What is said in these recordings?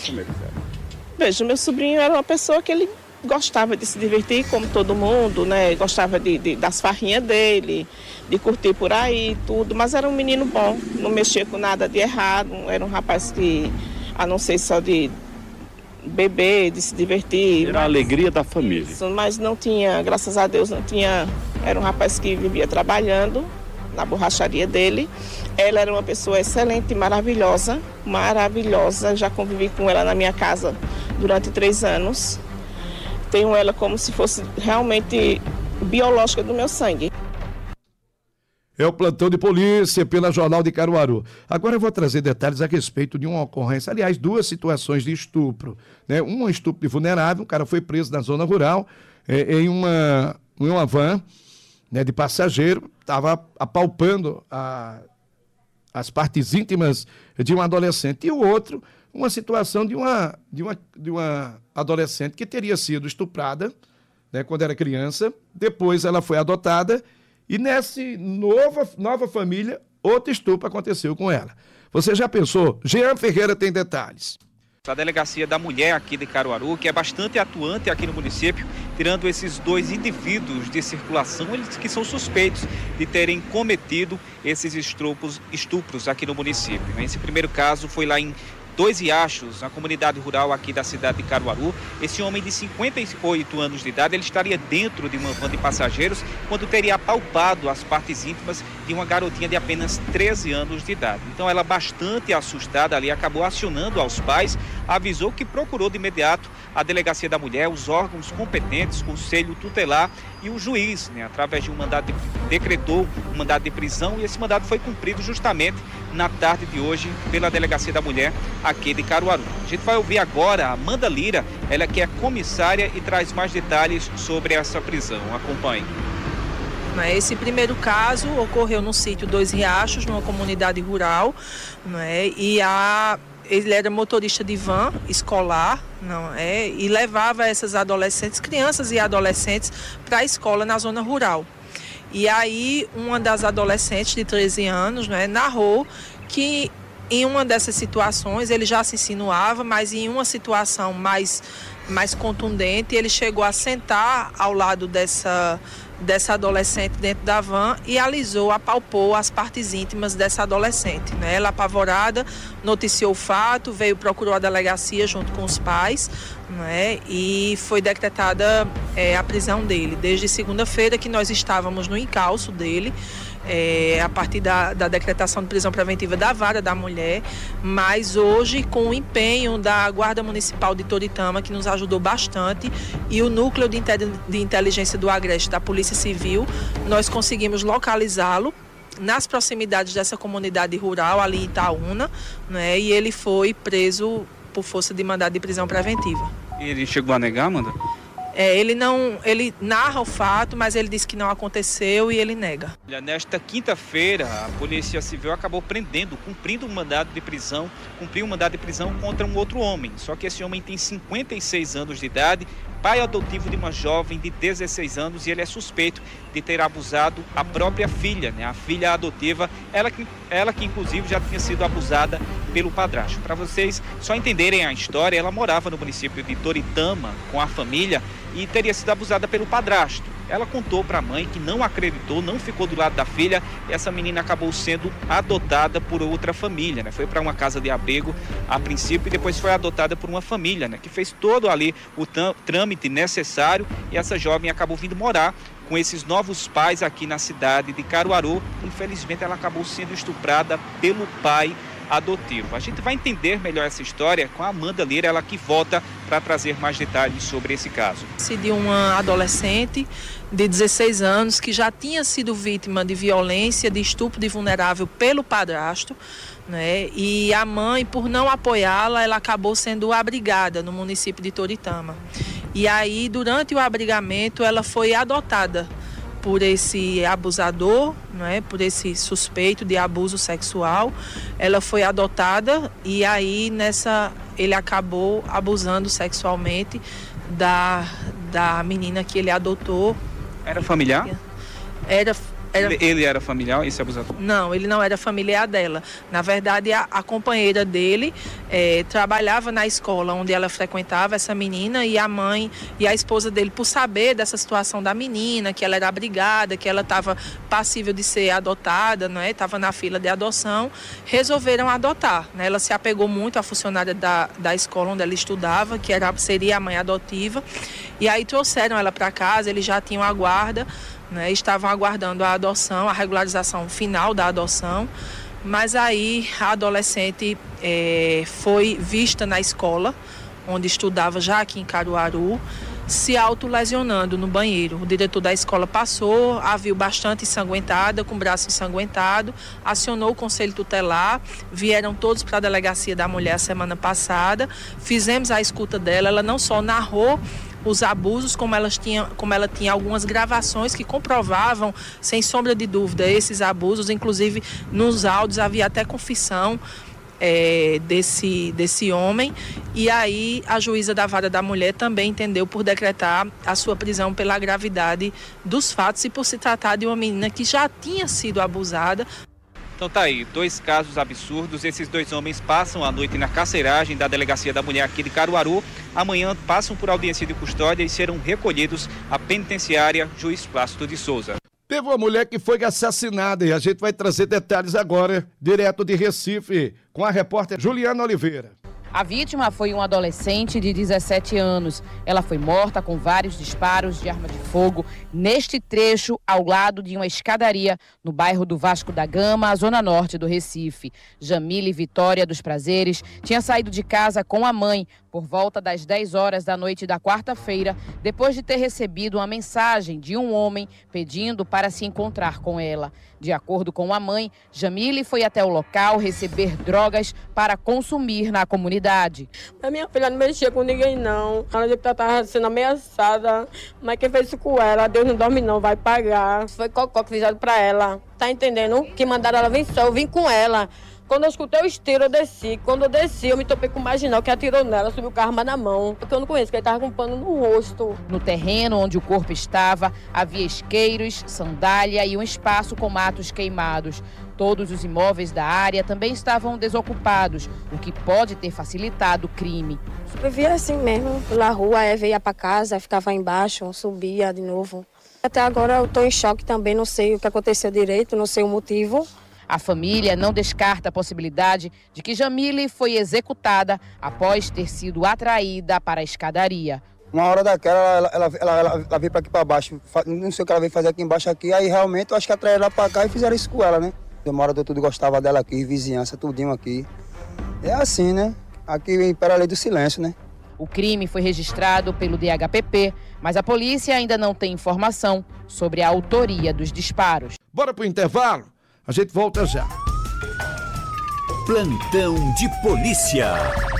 Como eles eram? Veja, meu sobrinho era uma pessoa que ele gostava de se divertir como todo mundo, né? Gostava das farrinhas dele, de curtir por aí, tudo. Mas era um menino bom, não mexia com nada de errado. Era um rapaz que, a não ser só de beber, de se divertir. Era a alegria da família. Isso, mas não tinha, graças a Deus, não tinha. Era um rapaz que vivia trabalhando na borracharia dele. Ela era uma pessoa excelente, maravilhosa. Já convivi com ela na minha casa durante 3 anos. Tenho ela como se fosse realmente biológica do meu sangue. É o plantão de polícia pela Jornal de Caruaru. Agora eu vou trazer detalhes a respeito de uma ocorrência, aliás, 2 situações de estupro, né? Um estupro de vulnerável, um cara foi preso na zona rural, em uma van, né, de passageiro, estava apalpando as partes íntimas de um adolescente. E o outro, uma situação de uma adolescente que teria sido estuprada, né, quando era criança, depois ela foi adotada, e nessa nova família, outro estupro aconteceu com ela. Você já pensou? Jean Ferreira tem detalhes. A Delegacia da Mulher aqui de Caruaru, que é bastante atuante aqui no município, tirando esses 2 indivíduos de circulação, eles que são suspeitos de terem cometido esses estupros aqui no município. Esse primeiro caso foi lá em 2 Riachos, na comunidade rural aqui da cidade de Caruaru. Esse homem de 58 anos de idade, ele estaria dentro de uma van de passageiros quando teria apalpado as partes íntimas de uma garotinha de apenas 13 anos de idade. Então ela, bastante assustada ali, acabou acionando aos pais, avisou que procurou de imediato a Delegacia da Mulher, os órgãos competentes, Conselho Tutelar e o juiz, né, através de um mandado, decretou um mandado de prisão, e esse mandado foi cumprido justamente na tarde de hoje pela Delegacia da Mulher aqui de Caruaru. A gente vai ouvir agora a Amanda Lira, ela que é comissária e traz mais detalhes sobre essa prisão. Acompanhe. Esse primeiro caso ocorreu no sítio 2 Riachos, numa comunidade rural, e ele era motorista de van escolar, e levava essas crianças e adolescentes para a escola na zona rural. E aí uma das adolescentes de 13 anos, narrou que em uma dessas situações ele já se insinuava, mas em uma situação mais contundente, ele chegou a sentar ao lado dessa adolescente dentro da van e apalpou as partes íntimas dessa adolescente. Ela, apavorada, noticiou o fato, procurou a delegacia junto com os pais, e foi decretada a prisão dele. Desde segunda-feira que nós estávamos no encalço dele, a partir da decretação de prisão preventiva da Vara da Mulher, mas hoje, com o empenho da Guarda Municipal de Toritama, que nos ajudou bastante, e o Núcleo de Inteligência do Agreste da Polícia Civil, nós conseguimos localizá-lo nas proximidades dessa comunidade rural, ali em Itaúna, e ele foi preso por força de mandado de prisão preventiva. E ele chegou a negar, Amanda? Ele narra o fato, mas ele disse que não aconteceu e ele nega. Nesta quinta-feira, a Polícia Civil acabou cumprindo um mandado de prisão contra um outro homem. Só que esse homem tem 56 anos de idade, pai adotivo de uma jovem de 16 anos, e ele é suspeito de ter abusado a própria filha, a filha adotiva, ela que inclusive já tinha sido abusada pelo padrasto. Para vocês só entenderem a história, ela morava no município de Toritama com a família e teria sido abusada pelo padrasto. Ela contou para a mãe, que não acreditou, não ficou do lado da filha, e essa menina acabou sendo adotada por outra família, Foi para uma casa de abrigo a princípio e depois foi adotada por uma família, que fez todo ali o trâmite necessário, e essa jovem acabou vindo morar com esses novos pais aqui na cidade de Caruaru. Infelizmente ela acabou sendo estuprada pelo pai adotivo. A gente vai entender melhor essa história com a Amanda Lira, ela que volta para trazer mais detalhes sobre esse caso. De uma adolescente de 16 anos que já tinha sido vítima de violência, de estupro de vulnerável pelo padrasto, e a mãe, por não apoiá-la, ela acabou sendo abrigada no município de Toritama. E aí, durante o abrigamento, ela foi adotada por esse abusador, por esse suspeito de abuso sexual. Ela foi adotada e aí ele acabou abusando sexualmente da menina que ele adotou. Era familiar? Ele era familiar, esse abusador? Não, ele não era familiar dela. Na verdade, a companheira dele trabalhava na escola onde ela frequentava, essa menina, e a mãe e a esposa dele, por saber dessa situação da menina, que ela era abrigada, que ela estava passível de ser adotada, não é? Estava na fila de adoção, resolveram adotar, né? Ela se apegou muito à funcionária da escola onde ela estudava, que seria a mãe adotiva, e aí trouxeram ela para casa. Eles já tinham a guarda, né? Estavam aguardando a adoção, a regularização final da adoção, mas aí a adolescente foi vista na escola onde estudava, já aqui em Caruaru, se autolesionando no banheiro. O diretor da escola passou, a viu bastante ensanguentada, com o braço ensanguentado, acionou o conselho tutelar, vieram todos para a delegacia da mulher a semana passada, fizemos a escuta dela. Ela não só narrou os abusos, como ela tinha algumas gravações que comprovavam, sem sombra de dúvida, esses abusos. Inclusive, nos áudios havia até confissão desse homem, e aí a juíza da vara da mulher também entendeu por decretar a sua prisão pela gravidade dos fatos e por se tratar de uma menina que já tinha sido abusada. Então tá aí, 2 casos absurdos. Esses 2 homens passam a noite na carceragem da Delegacia da Mulher aqui de Caruaru. Amanhã passam por audiência de custódia e serão recolhidos à penitenciária Juiz Plácido de Souza. Teve uma mulher que foi assassinada e a gente vai trazer detalhes agora, direto de Recife, com a repórter Juliana Oliveira. A vítima foi um adolescente de 17 anos. Ela foi morta com vários disparos de arma de fogo neste trecho ao lado de uma escadaria no bairro do Vasco da Gama, zona norte do Recife. Jamile Vitória dos Prazeres tinha saído de casa com a mãe por volta das 10 horas da noite da quarta-feira, depois de ter recebido uma mensagem de um homem pedindo para se encontrar com ela. De acordo com a mãe, Jamile foi até o local receber drogas para consumir na comunidade. A minha filha não mexia com ninguém, não. Ela estava sendo ameaçada, mas quem fez isso com ela, Deus não dorme não, vai pagar. Foi cocó que fizeram para ela, tá entendendo? Que mandaram ela vir só, eu vim com ela. Quando eu escutei os tiros, eu desci. Quando eu desci, eu me topei com o marginal que atirou nela, subiu com a arma na mão. Porque eu não conheço, porque ele estava com um pano no rosto. No terreno onde o corpo estava, havia isqueiros, sandália e um espaço com matos queimados. Todos os imóveis da área também estavam desocupados, o que pode ter facilitado o crime. Eu via assim mesmo, pela rua, ia para casa, ficava embaixo, subia de novo. Até agora eu estou em choque também, não sei o que aconteceu direito, não sei o motivo. A família não descarta a possibilidade de que Jamile foi executada após ter sido atraída para a escadaria. Uma hora daquela, ela veio para aqui para baixo, não sei o que ela veio fazer aqui embaixo, aí realmente eu acho que atraíram ela para cá e fizeram isso com ela, né? Uma hora tudo gostava dela aqui, vizinhança, tudinho aqui. É assim, né? Aqui impera a lei do silêncio, né? O crime foi registrado pelo DHPP, mas a polícia ainda não tem informação sobre a autoria dos disparos. Bora pro intervalo? A gente volta já. Plantão de polícia.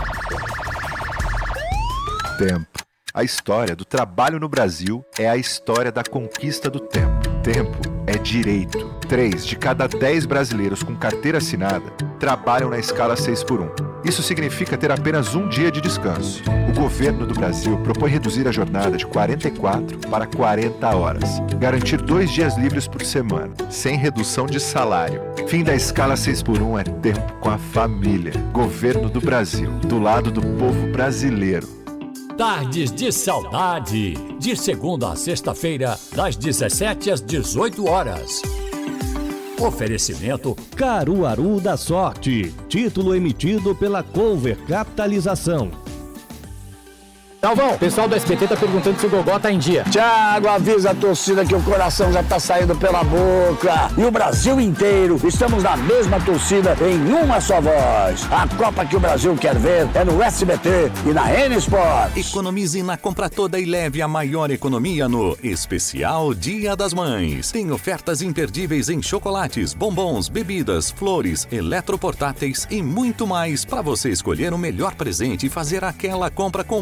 Tempo. A história do trabalho no Brasil é a história da conquista do tempo. Tempo é direito. 3 de cada 10 brasileiros com carteira assinada trabalham na escala 6x1. Isso significa ter apenas um dia de descanso. O governo do Brasil propõe reduzir a jornada de 44 para 40 horas. Garantir 2 dias livres por semana, sem redução de salário. Fim da escala 6x1 é tempo com a família. Governo do Brasil, do lado do povo brasileiro. Tardes de Saudade, de segunda a sexta-feira, das 17 às 18 horas. Oferecimento Caruaru da Sorte, título emitido pela Cover Capitalização. Galvão, pessoal do SBT tá perguntando se o Gogó tá em dia. Thiago, avisa a torcida que o coração já tá saindo pela boca. E o Brasil inteiro, estamos na mesma torcida em uma só voz. A Copa que o Brasil quer ver é no SBT e na N Sports. Economize na compra toda e leve a maior economia no Especial Dia das Mães. Tem ofertas imperdíveis em chocolates, bombons, bebidas, flores, eletroportáteis e muito mais para você escolher o melhor presente e fazer aquela compra com muita economia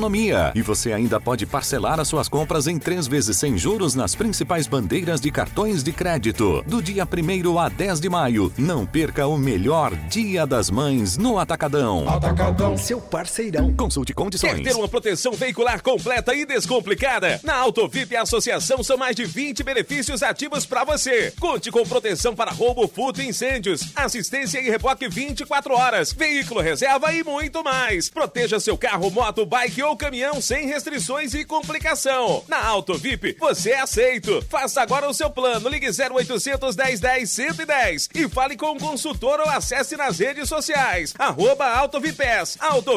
economia. E você ainda pode parcelar as suas compras em 3 vezes sem juros nas principais bandeiras de cartões de crédito. Do dia 1º a 10 de maio, não perca o melhor Dia das Mães no Atacadão. Atacadão, seu parceirão. Consulte condições. Quer ter uma proteção veicular completa e descomplicada? Na AutoVip Associação são mais de 20 benefícios ativos para você. Conte com proteção para roubo, furto e incêndios, assistência e reboque 24 horas, veículo reserva e muito mais. Proteja seu carro, moto, bike ou caminhão sem restrições e complicação. Na AutoVip, você é aceito. Faça agora o seu plano. Ligue 0800 1010 110 e fale com um consultor ou acesse nas redes sociais. @AutoVipes.